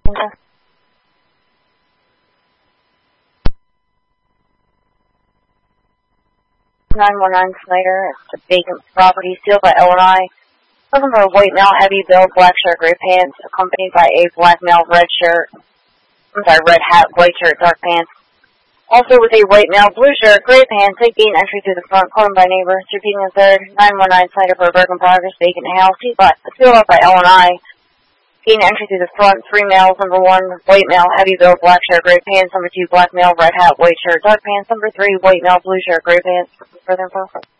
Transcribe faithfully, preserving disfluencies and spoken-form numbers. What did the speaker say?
Okay. nine one nine Snyder, it's a vacant property sealed by L and I. Looking for a white male, heavy build, black shirt, gray pants, accompanied by a black male, red shirt, I'm sorry, red hat, white shirt, dark pants. Also with a white male, blue shirt, gray pants, they gain entry through the front, calling by neighbors, repeating the third, nine one nine Snyder for a work in progress, vacant house, sealed up by L and I. Gain entry through the front, three males, number one, white male, heavy build, black shirt, gray pants, number two, black male, red hat, white shirt, dark pants, number three, white male, blue shirt, gray pants. Further info.